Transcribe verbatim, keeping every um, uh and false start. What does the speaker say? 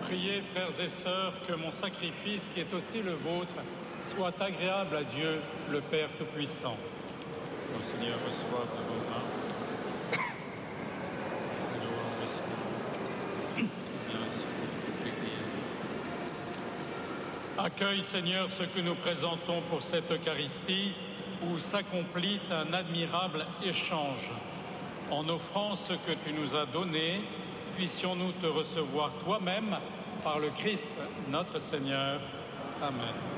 Priez, frères et sœurs, que mon sacrifice, qui est aussi le vôtre, soit agréable à Dieu, le Père Tout-Puissant. Que le Seigneur reçoive de vos mains. Accueille, Seigneur, ce que nous présentons pour cette Eucharistie, où s'accomplit un admirable échange. En offrant ce que tu nous as donné, puissions-nous te recevoir toi-même par le Christ, notre Seigneur. Amen.